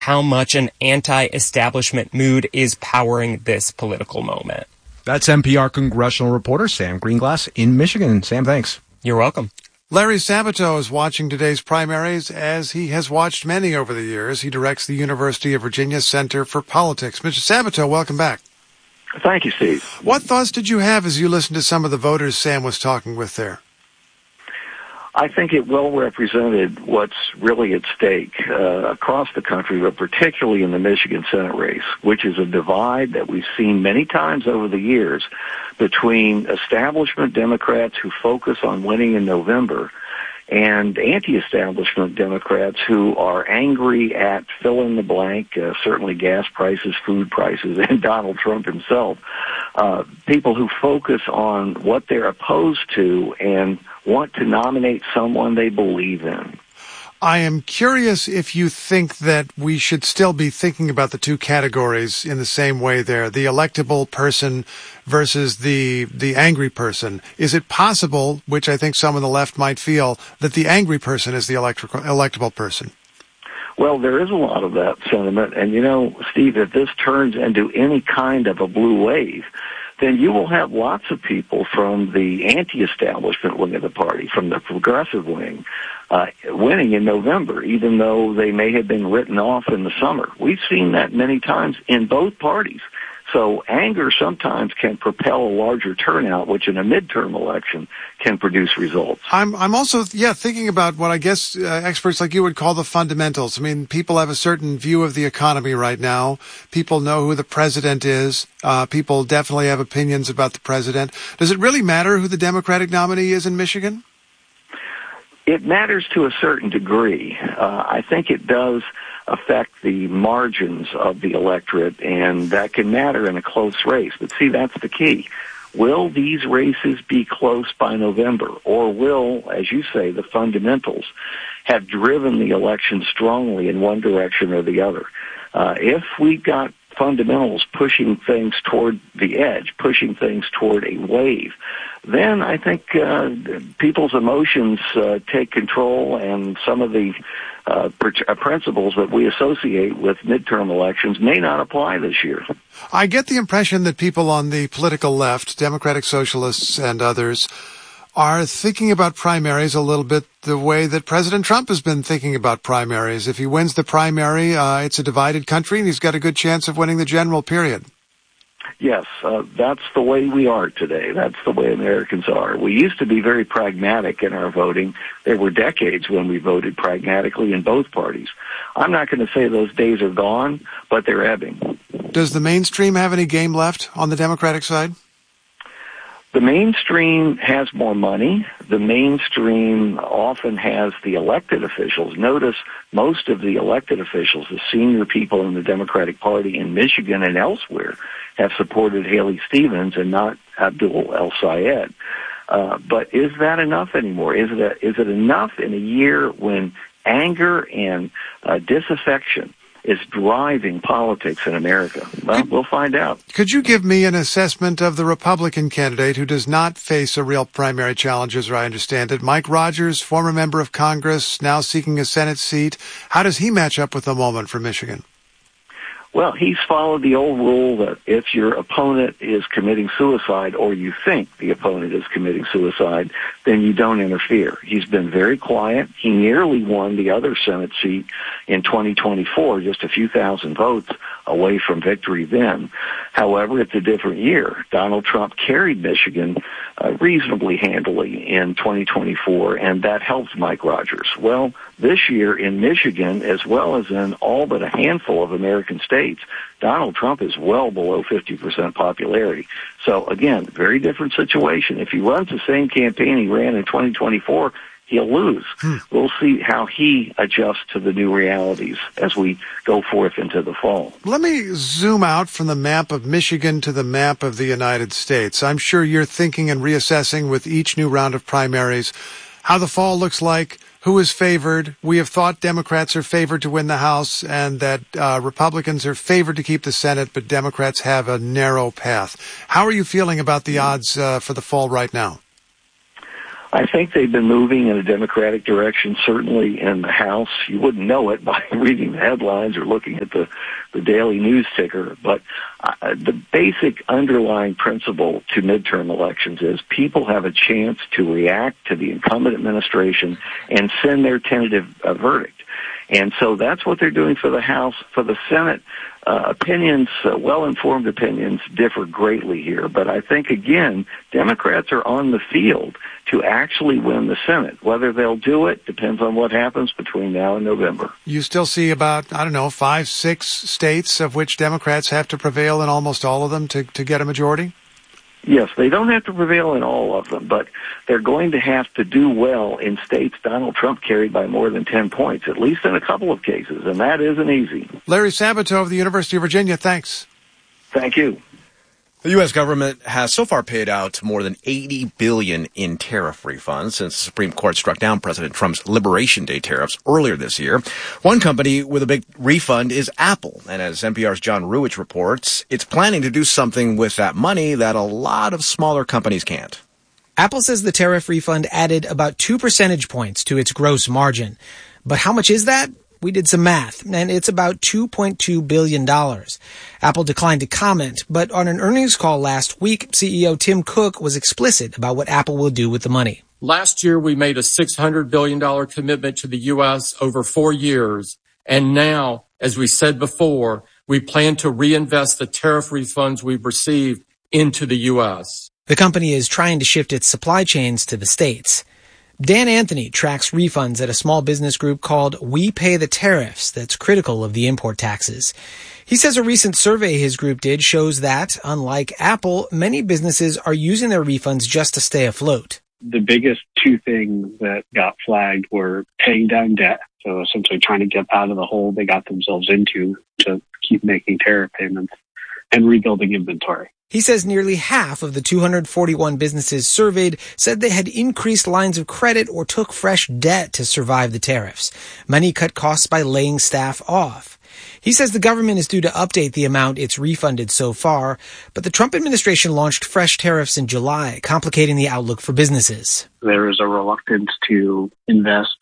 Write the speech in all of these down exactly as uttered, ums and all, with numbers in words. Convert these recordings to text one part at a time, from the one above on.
how much an anti-establishment mood is powering this political moment. That's N P R congressional reporter Sam Greenglass in Michigan. Sam, thanks. You're welcome. Larry Sabato is watching today's primaries as he has watched many over the years. He directs the University of Virginia Center for Politics. Mister Sabato, welcome back. Thank you, Steve. What thoughts did you have as you listened to some of the voters Sam was talking with there? I think it well represented what's really at stake uh, across the country, but particularly in the Michigan Senate race, which is a divide that we've seen many times over the years between establishment Democrats who focus on winning in November and anti-establishment Democrats who are angry at fill in the blank, uh, certainly gas prices, food prices, and Donald Trump himself. Uh, people who focus on what they're opposed to and want to nominate someone they believe in. I am curious if you think that we should still be thinking about the two categories in the same way there, the electable person versus the the angry person. Is it possible, which I think some on the left might feel, that the angry person is the electrical, electable person? Well, there is a lot of that sentiment. And, you know, Steve, if this turns into any kind of a blue wave, then you will have lots of people from the anti-establishment wing of the party, from the progressive wing, uh, winning in November, even though they may have been written off in the summer. We've seen that many times in both parties. So anger sometimes can propel a larger turnout, which in a midterm election can produce results. I'm I'm also, yeah, thinking about what I guess uh, experts like you would call the fundamentals. I mean, people have a certain view of the economy right now. People know who the president is. Uh, people definitely have opinions about the president. Does it really matter who the Democratic nominee is in Michigan? It matters to a certain degree. Uh, I think it does affect the margins of the electorate, and that can matter in a close race. But see, that's the key. Will these races be close by November, or will, as you say, the fundamentals have driven the election strongly in one direction or the other? Uh, if we've got fundamentals pushing things toward the edge, pushing things toward a wave, then I think uh, people's emotions uh, take control, and some of the uh, pr- principles that we associate with midterm elections may not apply this year. I get the impression that people on the political left, Democratic Socialists and others, are thinking about primaries a little bit the way that President Trump has been thinking about primaries. If he wins the primary, uh, it's a divided country, and he's got a good chance of winning the general, period. Yes, uh, that's the way we are today. That's the way Americans are. We used to be very pragmatic in our voting. There were decades when we voted pragmatically in both parties. I'm not going to say those days are gone, but they're ebbing. Does the mainstream have any game left on the Democratic side? The mainstream has more money. The mainstream often has the elected officials. Notice most of the elected officials, the senior people in the Democratic Party in Michigan and elsewhere, have supported Haley Stevens and not Abdul El-Sayed. Uh, but is that enough anymore? Is it, a, is it enough in a year when anger and uh, disaffection is driving politics in America? Well, we'll find out. Could you give me an assessment of the Republican candidate who does not face a real primary challenge, as I understand it? Mike Rogers, former member of Congress, now seeking a Senate seat. How does he match up with the moment for Michigan? Well, he's followed the old rule that if your opponent is committing suicide, or you think the opponent is committing suicide, then you don't interfere. He's been very quiet. He nearly won the other Senate seat in twenty twenty-four, just a few thousand votes away from victory then. However, it's a different year. Donald Trump carried Michigan uh, reasonably handily in twenty twenty-four, and that helped Mike Rogers. Well, this year in Michigan, as well as in all but a handful of American states, Donald Trump is well below fifty percent popularity. So, again, very different situation. If he runs the same campaign he ran in twenty twenty-four, he'll lose. Hmm. We'll see how he adjusts to the new realities as we go forth into the fall. Let me zoom out from the map of Michigan to the map of the United States. I'm sure you're thinking and reassessing with each new round of primaries how the fall looks like, who is favored. We have thought Democrats are favored to win the House and that uh, Republicans are favored to keep the Senate, but Democrats have a narrow path. How are you feeling about the odds uh, for the fall right now? I think they've been moving in a Democratic direction, certainly in the House. You wouldn't know it by reading the headlines or looking at the, the daily news ticker. But uh, the basic underlying principle to midterm elections is people have a chance to react to the incumbent administration and send their tentative uh, verdict. And so that's what they're doing for the House. For the Senate, uh, opinions, uh, well-informed opinions differ greatly here. But I think, again, Democrats are on the field to actually win the Senate. Whether they'll do it depends on what happens between now and November. You still see about, I don't know, five, six states of which Democrats have to prevail in almost all of them to, to get a majority? Yes, they don't have to prevail in all of them, but they're going to have to do well in states Donald Trump carried by more than ten points, at least in a couple of cases, and that isn't easy. Larry Sabato of the University of Virginia, thanks. Thank you. The U S government has so far paid out more than eighty billion dollars in tariff refunds since the Supreme Court struck down President Trump's Liberation Day tariffs earlier this year. One company with a big refund is Apple. And as N P R's John Ruwitch reports, it's planning to do something with that money that a lot of smaller companies can't. Apple says the tariff refund added about two percentage points to its gross margin. But how much is that? We did some math, and it's about two point two billion dollars. Apple declined to comment, but on an earnings call last week, C E O Tim Cook was explicit about what Apple will do with the money. Last year, we made a six hundred billion dollars commitment to the U S over four years. And now, as we said before, we plan to reinvest the tariff refunds we've received into the U S. The company is trying to shift its supply chains to the States. Dan Anthony tracks refunds at a small business group called We Pay the Tariffs that's critical of the import taxes. He says a recent survey his group did shows that, unlike Apple, many businesses are using their refunds just to stay afloat. The biggest two things that got flagged were paying down debt, so essentially trying to get out of the hole they got themselves into to keep making tariff payments, and rebuilding inventory. He says nearly half of the two hundred forty-one businesses surveyed said they had increased lines of credit or took fresh debt to survive the tariffs. Many cut costs by laying staff off. He says the government is due to update the amount it's refunded so far, but the Trump administration launched fresh tariffs in July, complicating the outlook for businesses. There is a reluctance to invest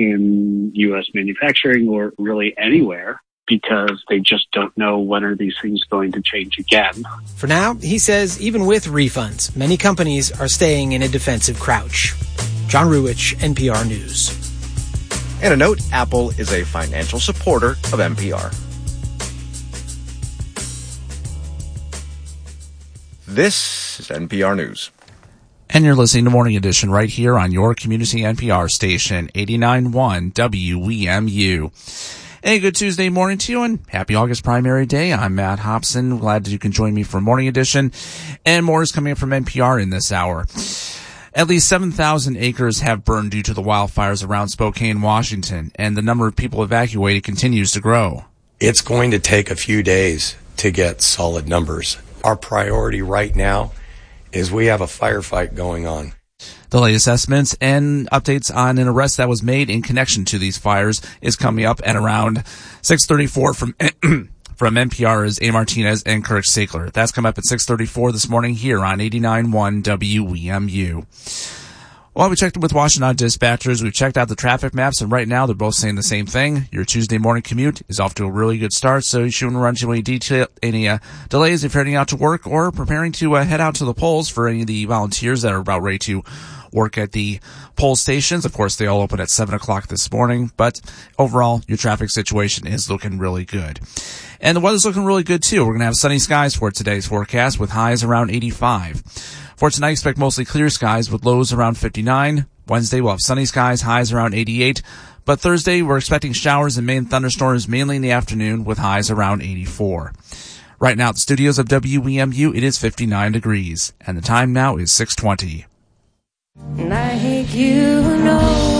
in U S manufacturing or really anywhere, because they just don't know when are these things going to change again. For now, he says, even with refunds, many companies are staying in a defensive crouch. John Ruwitch, N P R News. And a note, Apple is a financial supporter of N P R. This is N P R News. And you're listening to Morning Edition right here on your community N P R station, eighty-nine point one W E M U. Hey, good Tuesday morning to you, and happy August primary day. I'm Matt Hobson. Glad that you can join me for Morning Edition. And more is coming up from N P R in this hour. At least seven thousand acres have burned due to the wildfires around Spokane, Washington, and the number of people evacuated continues to grow. It's going to take a few days to get solid numbers. Our priority right now is we have a firefight going on. The latest estimates and updates on an arrest that was made in connection to these fires is coming up at around six thirty-four from from N P R's A. Martinez and Kirk Sackler. That's come up at six thirty-four this morning here on eighty-nine point one W E M U. Well, we checked with Washtenaw dispatchers. We've checked out the traffic maps, and right now they're both saying the same thing. Your Tuesday morning commute is off to a really good start, so you shouldn't run into any detail, any uh, delays if you're heading out to work or preparing to uh, head out to the polls for any of the volunteers that are about ready to work at the poll stations. Of course, they all open at seven o'clock this morning, but overall, your traffic situation is looking really good. And the weather's looking really good, too. We're going to have sunny skies for today's forecast with highs around eighty-five. For tonight, expect mostly clear skies with lows around fifty-nine. Wednesday, we'll have sunny skies, highs around eighty-eight. But Thursday, we're expecting showers and main thunderstorms mainly in the afternoon with highs around eighty-four. Right now at the studios of W E M U, it is fifty-nine degrees, and the time now is six twenty. Like you know.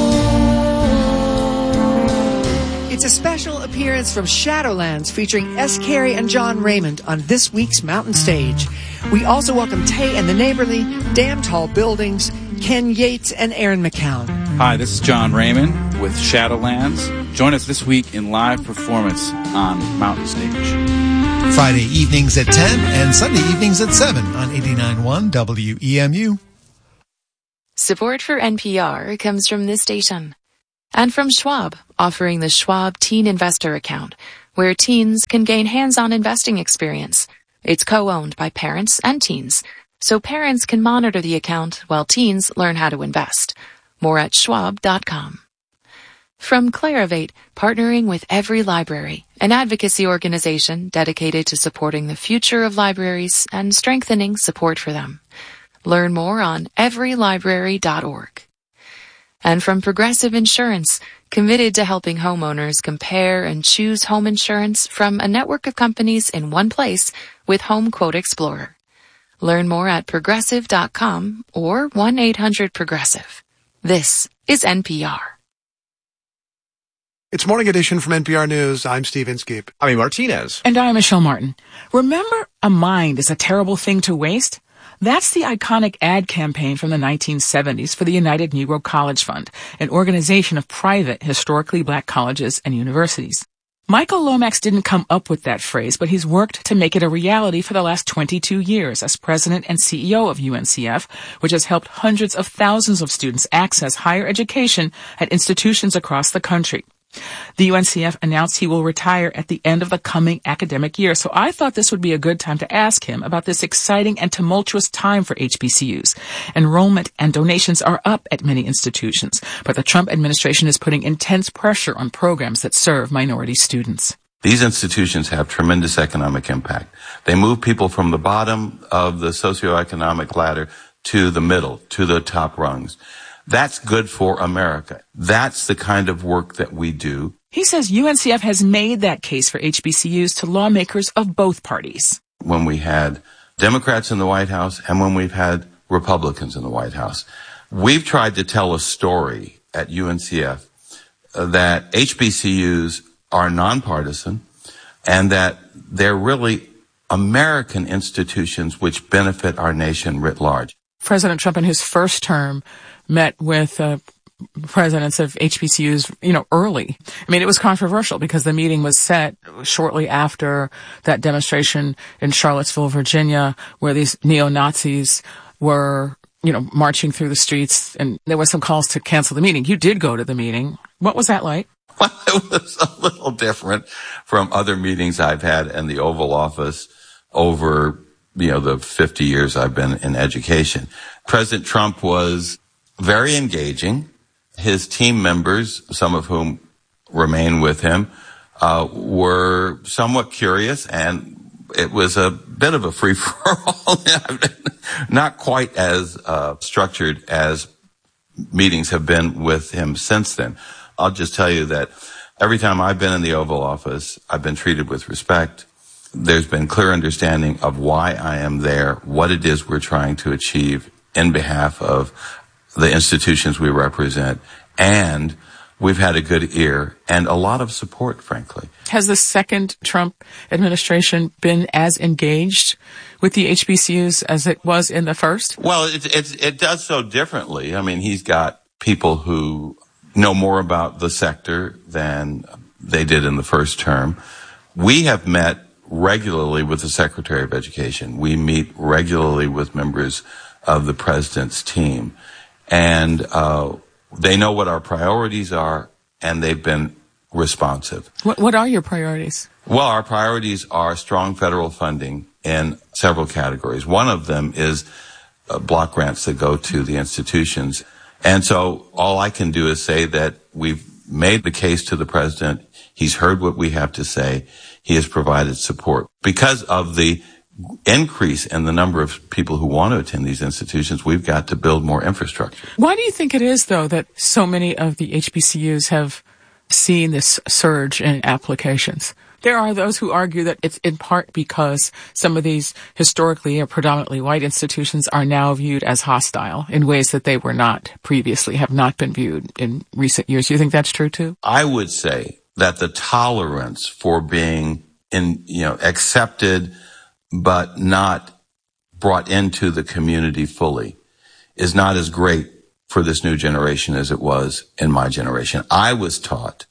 It's a special appearance from Shadowlands featuring S. Carey and John Raymond on this week's Mountain Stage. We also welcome Tay and the Neighborly, Damn Tall Buildings, Ken Yates, and Aaron McCown. Hi, this is John Raymond with Shadowlands. Join us this week in live performance on Mountain Stage. Friday evenings at ten and Sunday evenings at seven on eighty-nine point one W E M U. Support for N P R comes from this station. And from Schwab, offering the Schwab Teen Investor Account, where teens can gain hands-on investing experience. It's co-owned by parents and teens, so parents can monitor the account while teens learn how to invest. More at schwab dot com. From Clarivate, partnering with Every Library, an advocacy organization dedicated to supporting the future of libraries and strengthening support for them. Learn more on every library dot org. And from Progressive Insurance, committed to helping homeowners compare and choose home insurance from a network of companies in one place with Home Quote Explorer. Learn more at progressive dot com or one eight hundred progressive. This is N P R. It's Morning Edition from N P R News. I'm Steve Inskeep. I'm Martinez. And I'm Michelle Martin. Remember, a mind is a terrible thing to waste? That's the iconic ad campaign from the nineteen seventies for the United Negro College Fund, an organization of private, historically black colleges and universities. Michael Lomax didn't come up with that phrase, but he's worked to make it a reality for the last twenty-two years as president and C E O of U N C F, which has helped hundreds of thousands of students access higher education at institutions across the country. The U N C F announced he will retire at the end of the coming academic year, so I thought this would be a good time to ask him about this exciting and tumultuous time for H B C Us. Enrollment and donations are up at many institutions, but the Trump administration is putting intense pressure on programs that serve minority students. These institutions have tremendous economic impact. They move people from the bottom of the socioeconomic ladder to the middle, to the top rungs. That's good for America. That's the kind of work that we do. He says U N C F has made that case for H B C Us to lawmakers of both parties. When we had Democrats in the White House and when we've had Republicans in the White House, we've tried to tell a story at U N C F that H B C Us are nonpartisan and that they're really American institutions which benefit our nation writ large. President Trump in his first term met with uh, presidents of H B C Us, you know, early. I mean, it was controversial because the meeting was set shortly after that demonstration in Charlottesville, Virginia, where these neo-Nazis were, you know, marching through the streets, and there were some calls to cancel the meeting. You did go to the meeting. What was that like? Well, it was a little different from other meetings I've had in the Oval Office over, you know, the fifty years I've been in education. President Trump was very engaging. His team members, some of whom remain with him, uh, were somewhat curious, and it was a bit of a free-for-all. Not quite as uh, structured as meetings have been with him since then. I'll just tell you that every time I've been in the Oval Office, I've been treated with respect. There's been clear understanding of why I am there, what it is we're trying to achieve in behalf of the institutions we represent, and we've had a good ear and a lot of support, frankly. Has the second Trump administration been as engaged with the H B C Us as it was in the first? Well, it, it, it does so differently. I mean, he's got people who know more about the sector than they did in the first term. We have met regularly with the Secretary of Education. We meet regularly with members of the president's team. And uh they know what our priorities are, and they've been responsive. What, what are your priorities? Well, our priorities are strong federal funding in several categories. One of them is uh, block grants that go to the institutions. And so all I can do is say that we've made the case to the president. He's heard what we have to say. He has provided support. Because of the increase in the number of people who want to attend these institutions, we've got to build more infrastructure. Why do you think it is, though, that so many of the H B C Us have seen this surge in applications? There are those who argue that it's in part because some of these historically or predominantly white institutions are now viewed as hostile in ways that they were not previously, have not been viewed in recent years. Do you think that's true, too? I would say that the tolerance for being in, you know, accepted but not brought into the community fully is not as great for this new generation as it was in my generation. I was taught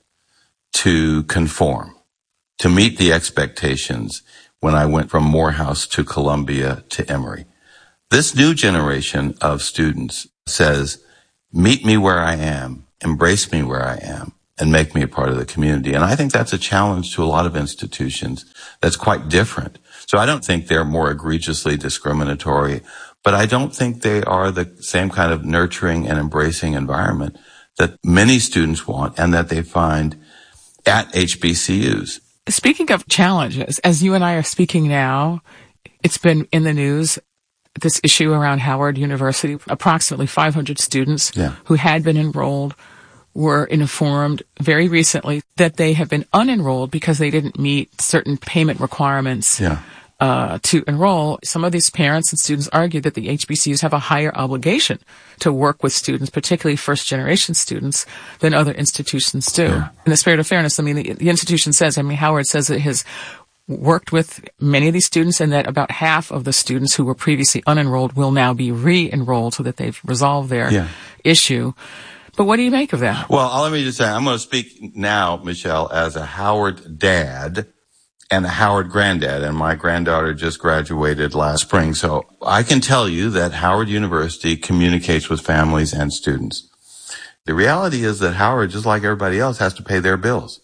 to conform, to meet the expectations when I went from Morehouse to Columbia to Emory. This new generation of students says, meet me where I am, embrace me where I am, and make me a part of the community. And I think that's a challenge to a lot of institutions that's quite different. So I don't think they're more egregiously discriminatory, but I don't think they are the same kind of nurturing and embracing environment that many students want and that they find at H B C Us. Speaking of challenges, as you and I are speaking now, it's been in the news, this issue around Howard University. Approximately five hundred students yeah. who had been enrolled were informed very recently that they have been unenrolled because they didn't meet certain payment requirements yeah. uh, to enroll. Some of these parents and students argue that the H B C Us have a higher obligation to work with students, particularly first-generation students, than other institutions do. Yeah. In the spirit of fairness, I mean, the, the institution says, I mean, Howard says it has worked with many of these students and that about half of the students who were previously unenrolled will now be re-enrolled so that they've resolved their yeah. issue. But what do you make of that? Well, let me just say, I'm going to speak now, Michelle, as a Howard dad and a Howard granddad, and my granddaughter just graduated last spring. So I can tell you that Howard University communicates with families and students. The reality is that Howard, just like everybody else, has to pay their bills.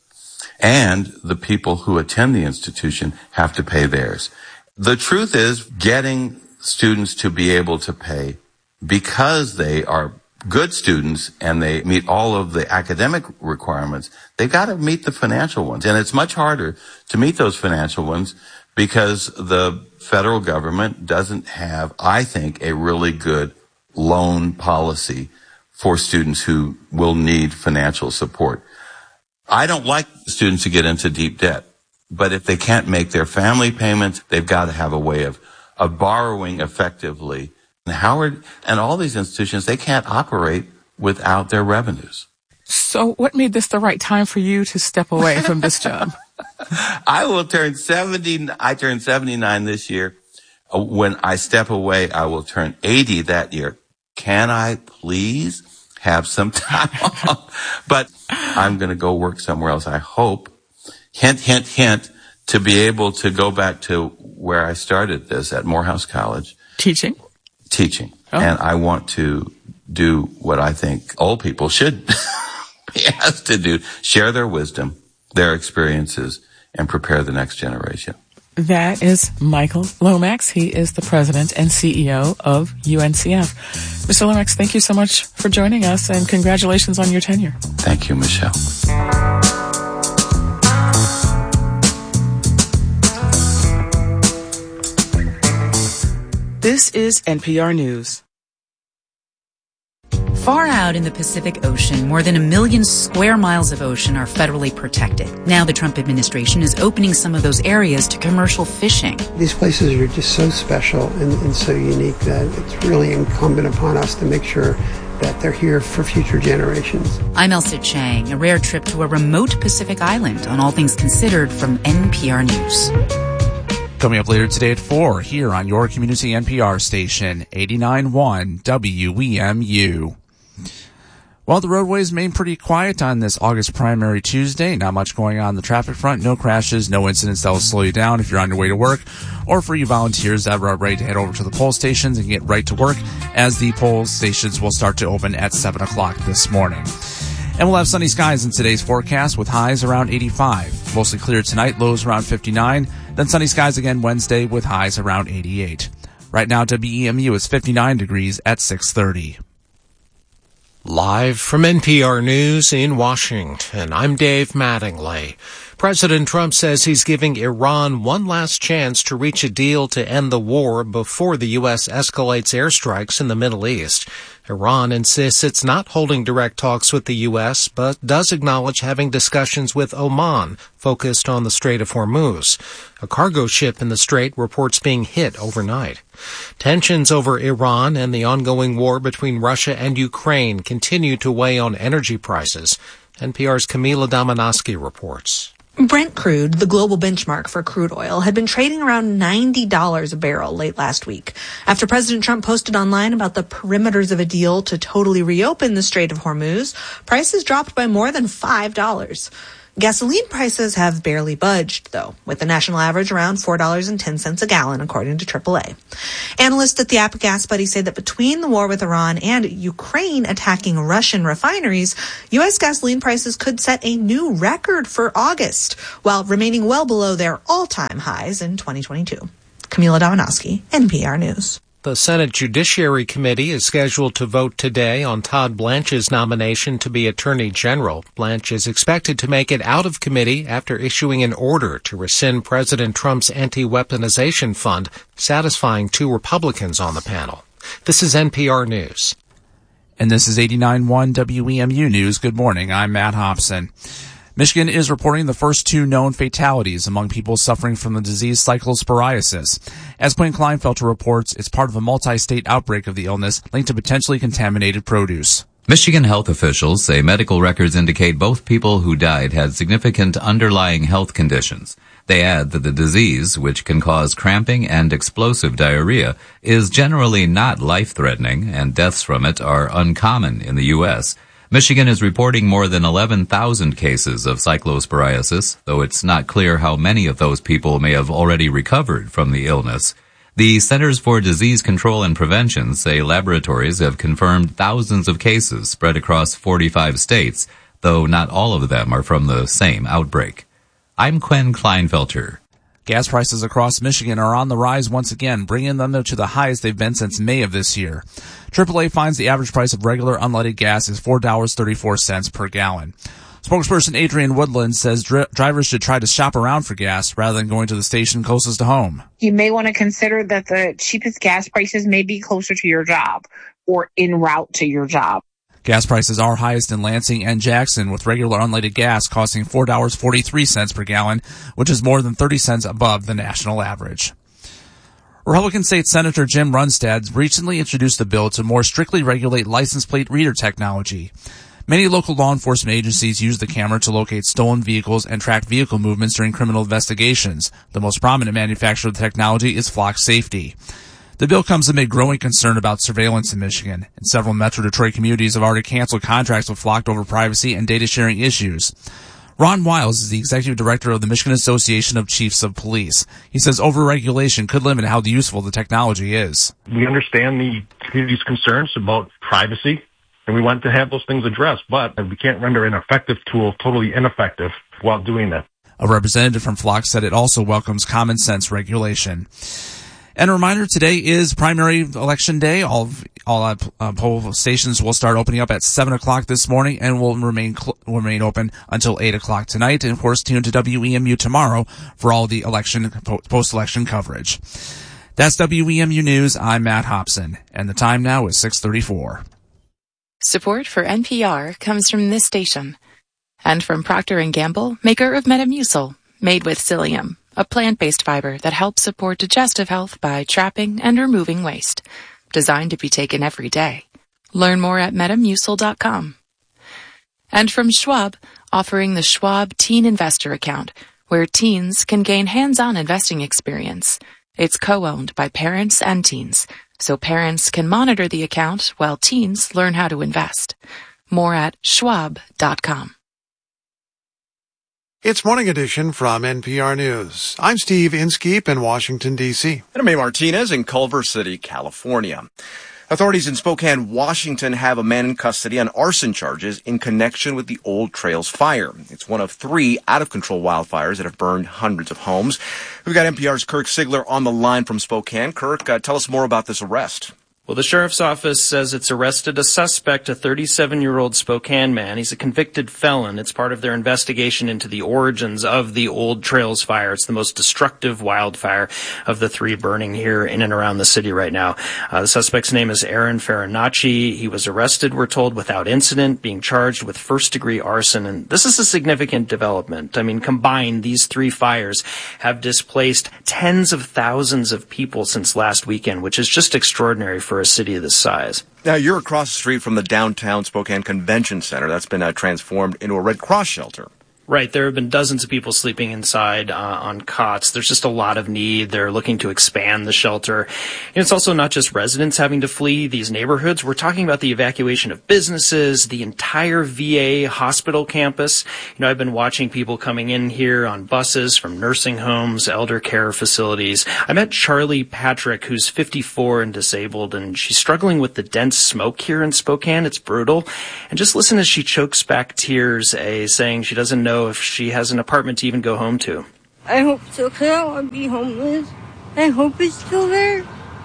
And the people who attend the institution have to pay theirs. The truth is, getting students to be able to pay because they are good students and they meet all of the academic requirements, they got to meet the financial ones. And it's much harder to meet those financial ones because the federal government doesn't have, I think, a really good loan policy for students who will need financial support. I don't like students to get into deep debt, but if they can't make their family payments, they've got to have a way of, of borrowing effectively. And Howard and all these institutions, they can't operate without their revenues. So what made this the right time for you to step away from this job? I will turn seventy. I turned seventy-nine this year. When I step away, I will turn eighty that year. Can I please have some time off? But I'm going to go work somewhere else. I hope, hint, hint, hint, to be able to go back to where I started this at Morehouse College. Teaching? Teaching. Oh. And I want to do what I think old people should be asked to do, share their wisdom, their experiences, and prepare the next generation. That is Michael Lomax. He is the president and C E O of U N C F. Mister Lomax, thank you so much for joining us, and congratulations on your tenure. Thank you, Michelle. This is N P R News. Far out in the Pacific Ocean, more than a million square miles of ocean are federally protected. Now the Trump administration is opening some of those areas to commercial fishing. These places are just so special and, and so unique that it's really incumbent upon us to make sure that they're here for future generations. I'm Elsa Chang, a rare trip to a remote Pacific island on All Things Considered from N P R News. Coming up later today at four, here on your community N P R station, eighty-nine point one W E M U. Well, the roadways remain pretty quiet on this August primary Tuesday. Not much going on the traffic front. No crashes, no incidents that will slow you down if you're on your way to work, or for you volunteers that are ready to head over to the poll stations and get right to work, as the poll stations will start to open at seven o'clock this morning. And we'll have sunny skies in today's forecast with highs around eighty-five. Mostly clear tonight, lows around fifty-nine. Then sunny skies again Wednesday with highs around eighty-eight. Right now, W E M U is fifty-nine degrees at six thirty. Live from N P R News in Washington, I'm Dave Mattingly. President Trump says he's giving Iran one last chance to reach a deal to end the war before the U S escalates airstrikes in the Middle East. Iran insists it's not holding direct talks with the U S, but does acknowledge having discussions with Oman, focused on the Strait of Hormuz. A cargo ship in the strait reports being hit overnight. Tensions over Iran and the ongoing war between Russia and Ukraine continue to weigh on energy prices. N P R's Camila Domonoske reports. Brent crude, the global benchmark for crude oil, had been trading around ninety dollars a barrel late last week. After President Trump posted online about the perimeters of a deal to totally reopen the Strait of Hormuz, prices dropped by more than five dollars. Gasoline prices have barely budged, though, with the national average around four dollars and ten cents a gallon, according to triple A. Analysts at the App Gas Buddy say that between the war with Iran and Ukraine attacking Russian refineries, U S gasoline prices could set a new record for August, while remaining well below their all-time highs in twenty twenty-two. Camila Damanowski, N P R News. The Senate Judiciary Committee is scheduled to vote today on Todd Blanche's nomination to be Attorney General. Blanche is expected to make it out of committee after issuing an order to rescind President Trump's anti-weaponization fund, satisfying two Republicans on the panel. This is N P R News. And this is eighty-nine point one W E M U News. Good morning. I'm Matt Hobson. Michigan is reporting the first two known fatalities among people suffering from the disease cyclosporiasis. As Quinn Kleinfelter reports, it's part of a multi-state outbreak of the illness linked to potentially contaminated produce. Michigan health officials say medical records indicate both people who died had significant underlying health conditions. They add that the disease, which can cause cramping and explosive diarrhea, is generally not life-threatening, and deaths from it are uncommon in the U S Michigan is reporting more than eleven thousand cases of cyclosporiasis, though it's not clear how many of those people may have already recovered from the illness. The Centers for Disease Control and Prevention say laboratories have confirmed thousands of cases spread across forty-five states, though not all of them are from the same outbreak. I'm Quinn Kleinfelter. Gas prices across Michigan are on the rise once again, bringing them to the highest they've been since May of this year. triple A finds the average price of regular unleaded gas is four dollars and thirty-four cents per gallon. Spokesperson Adrian Woodland says dri- drivers should try to shop around for gas rather than going to the station closest to home. You may want to consider that the cheapest gas prices may be closer to your job or en route to your job. Gas prices are highest in Lansing and Jackson, with regular unleaded gas costing four dollars and forty-three cents per gallon, which is more than thirty cents above the national average. Republican State Senator Jim Runstad recently introduced a bill to more strictly regulate license plate reader technology. Many local law enforcement agencies use the camera to locate stolen vehicles and track vehicle movements during criminal investigations. The most prominent manufacturer of the technology is Flock Safety. The bill comes amid growing concern about surveillance in Michigan, and several Metro Detroit communities have already canceled contracts with Flock over privacy and data sharing issues. Ron Wiles is the executive director of the Michigan Association of Chiefs of Police. He says overregulation could limit how useful the technology is. We understand the community's concerns about privacy, and we want to have those things addressed, but we can't render an effective tool totally ineffective while doing that. A representative from Flock said it also welcomes common sense regulation. And a reminder, today is primary election day. All all uh, uh, poll stations will start opening up at seven o'clock this morning and will remain cl- will remain open until eight o'clock tonight. And, of course, tune to W E M U tomorrow for all the election po- post-election coverage. That's W E M U News. I'm Matt Hobson, and the time now is six thirty-four. Support for N P R comes from this station and from Procter and Gamble, maker of Metamucil, made with psyllium, a plant-based fiber that helps support digestive health by trapping and removing waste. Designed to be taken every day. Learn more at metamucil dot com. And from Schwab, offering the Schwab Teen Investor Account, where teens can gain hands-on investing experience. It's co-owned by parents and teens, so parents can monitor the account while teens learn how to invest. More at schwab dot com. It's Morning Edition from N P R News. I'm Steve Inskeep in Washington, D C. And I'm May Martinez in Culver City, California. Authorities in Spokane, Washington have a man in custody on arson charges in connection with the Old Trails fire. It's one of three out-of-control wildfires that have burned hundreds of homes. We've got N P R's Kirk Sigler on the line from Spokane. Kirk, uh, tell us more about this arrest. Well, the sheriff's office says it's arrested a suspect, a thirty-seven-year-old Spokane man. He's a convicted felon. It's part of their investigation into the origins of the Old Trails fire. It's the most destructive wildfire of the three burning here in and around the city right now. Uh, the suspect's name is Aaron Farinacci. He was arrested, we're told, without incident, being charged with first-degree arson. And this is a significant development. I mean, combined, these three fires have displaced tens of thousands of people since last weekend, which is just extraordinary for a city of this size. Now, you're across the street from the downtown Spokane Convention Center that's been uh, transformed into a Red Cross shelter. Right. There have been dozens of people sleeping inside uh, on cots. There's just a lot of need. They're looking to expand the shelter. And it's also not just residents having to flee these neighborhoods. We're talking about the evacuation of businesses, the entire V A hospital campus. You know, I've been watching people coming in here on buses from nursing homes, elder care facilities. I met Charlie Patrick, who's fifty-four and disabled, and she's struggling with the dense smoke here in Spokane. It's brutal. And just listen as she chokes back tears, eh, saying she doesn't know if she has an apartment to even go home to. I hope so, because I don't want to be homeless. I hope it's still there.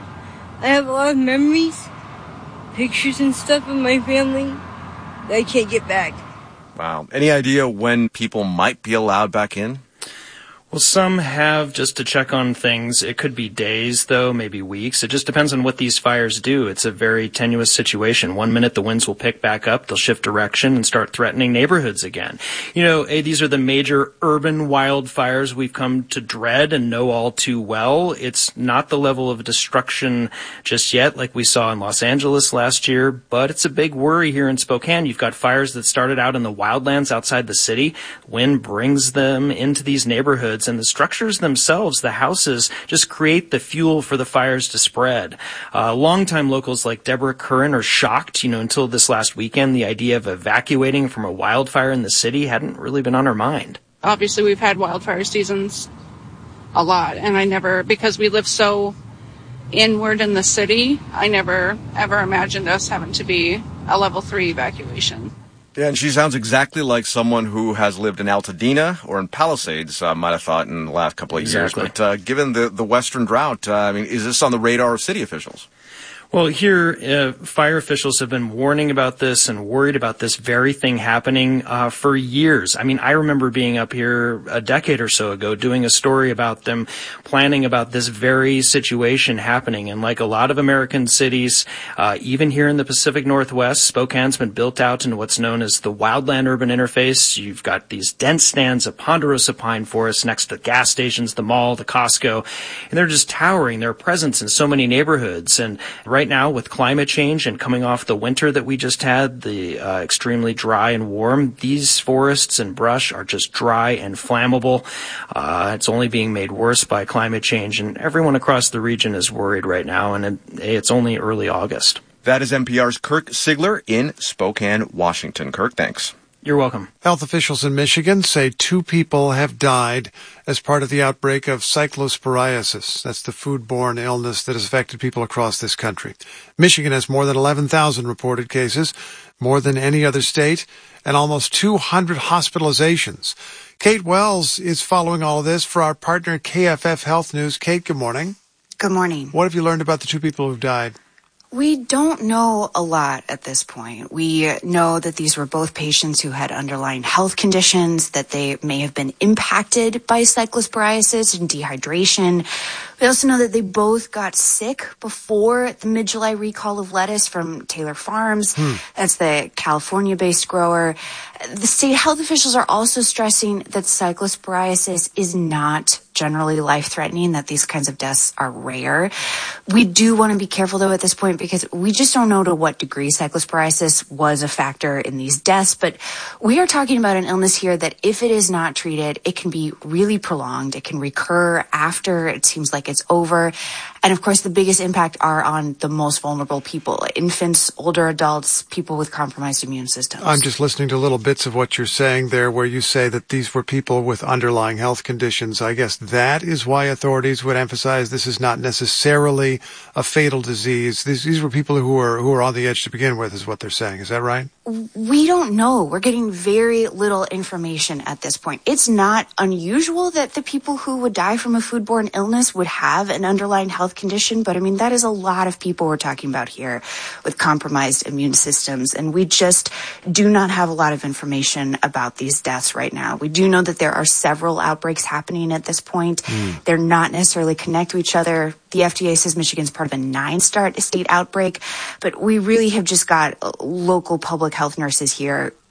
I have a lot of memories, pictures and stuff of my family that I can't get back. Wow. Any idea when people might be allowed back in? Well, some have just to check on things. It could be days, though, maybe weeks. It just depends on what these fires do. It's a very tenuous situation. One minute the winds will pick back up, they'll shift direction and start threatening neighborhoods again. You know, hey, these are the major urban wildfires we've come to dread and know all too well. It's not the level of destruction just yet like we saw in Los Angeles last year, but it's a big worry here in Spokane. You've got fires that started out in the wildlands outside the city. Wind brings them into these neighborhoods, and the structures themselves, the houses, just create the fuel for the fires to spread. Uh, longtime locals like Deborah Curran are shocked. You know, until this last weekend, the idea of evacuating from a wildfire in the city hadn't really been on her mind. Obviously, we've had wildfire seasons a lot, and I never, because we live so inward in the city, I never ever imagined us having to be a level three evacuation. Yeah, and she sounds exactly like someone who has lived in Altadena or in Palisades, I uh, might have thought in the last couple of Exactly. years. But uh, given the, the western drought, uh, I mean, is this on the radar of city officials? Well, here, uh, fire officials have been warning about this and worried about this very thing happening uh, for years. I mean, I remember being up here a decade or so ago doing a story about them planning about this very situation happening. And like a lot of American cities, uh, even here in the Pacific Northwest, Spokane's been built out into what's known as the wildland urban interface. You've got these dense stands of ponderosa pine forests next to gas stations, the mall, the Costco, and they're just towering their presence in so many neighborhoods. And right now, with climate change and coming off the winter that we just had, the uh, extremely dry and warm, these forests and brush are just dry and flammable. Uh, it's only being made worse by climate change, and everyone across the region is worried right now, and it, it's only early August. That is N P R's Kirk Sigler in Spokane, Washington. Kirk, thanks. You're welcome. Health officials in Michigan say two people have died as part of the outbreak of cyclosporiasis. That's the foodborne illness that has affected people across this country. Michigan has more than eleven thousand reported cases, more than any other state, and almost two hundred hospitalizations. Kate Wells is following all of this for our partner K F F Health News. Kate, good morning. Good morning. What have you learned about the two people who've died? We don't know a lot at this point. We know that these were both patients who had underlying health conditions, that they may have been impacted by cyclosporiasis and dehydration. We also know that they both got sick before the mid-July recall of lettuce from Taylor Farms. Hmm. That's the California-based grower. The state health officials are also stressing that cyclosporiasis is not generally life-threatening, that these kinds of deaths are rare. We do want to be careful, though, at this point, because we just don't know to what degree cyclosporiasis was a factor in these deaths. But we are talking about an illness here that, if it is not treated, it can be really prolonged. It can recur after it seems like it's over. And, of course, the biggest impact are on the most vulnerable people, infants, older adults, people with compromised immune systems. I'm just listening to little bits of what you're saying there, where you say that these were people with underlying health conditions. I guess that is why authorities would emphasize this is not necessarily a fatal disease. These, these were people who were who were on the edge to begin with, is what they're saying. Is that right? We don't know. We're getting very little information at this point. It's not unusual that the people who would die from a foodborne illness would have an underlying health condition, but I mean, that is a lot of people we're talking about here with compromised immune systems, and we just do not have a lot of information about these deaths right now. We do know that there are several outbreaks happening at this point. Mm. They're not necessarily connected to each other. The F D A says Michigan's part of a nine-star state outbreak, but we really have just got local public health nurses here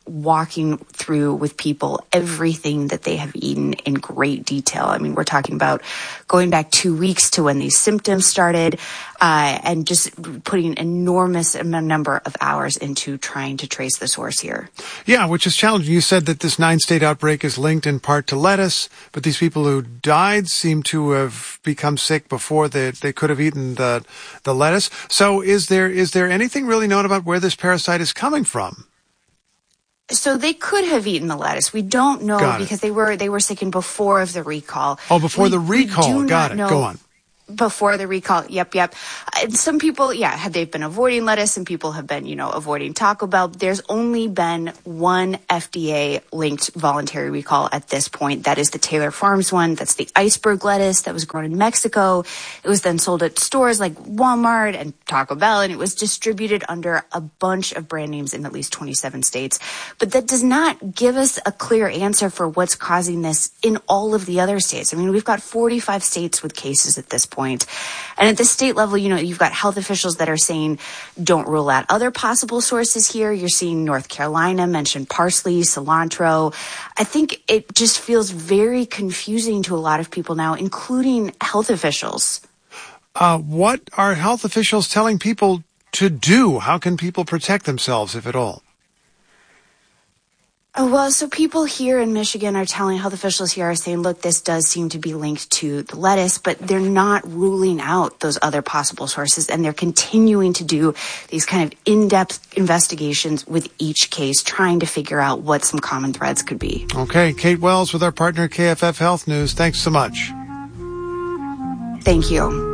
walking through with people everything that they have eaten in great detail. I mean, we're talking about going back two weeks to when these symptoms started, uh, and just putting an enormous number of hours into trying to trace the source here. Yeah, which is challenging. You said that this nine-state outbreak is linked in part to lettuce, but these people who died seem to have become sick before they they could have eaten the the lettuce. So is there is there anything really known about where this parasite is coming from? So they could have eaten the lettuce. We don't know because they were they were sickened before of the recall. Oh, before we, the recall. Got it. Go on. Before the recall. Yep, yep. And some people, yeah, have they've been avoiding lettuce. Some people have been, you know, avoiding Taco Bell. There's only been one F D A-linked voluntary recall at this point. That is the Taylor Farms one. That's the iceberg lettuce that was grown in Mexico. It was then sold at stores like Walmart and Taco Bell, and it was distributed under a bunch of brand names in at least twenty-seven states. But that does not give us a clear answer for what's causing this in all of the other states. I mean, we've got forty-five states with cases at this point. Point. And at the state level, you know, you've got health officials that are saying don't rule out other possible sources here. You're seeing North Carolina mention parsley, cilantro. I think it just feels very confusing to a lot of people now, including health officials. Uh, what are health officials telling people to do? How can people protect themselves, if at all? Oh, well, so people here in Michigan are telling health officials here are saying, look, this does seem to be linked to the lettuce, but they're not ruling out those other possible sources. And they're continuing to do these kind of in-depth investigations with each case, trying to figure out what some common threads could be. Okay. Kate Wells with our partner K F F Health News. Thanks so much. Thank you.